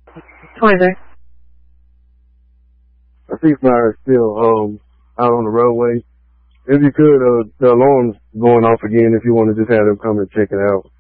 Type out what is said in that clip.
Twizer. I see Fire still out on the roadway. If you could, the alarm's going off again if you want to just have them come and check it out.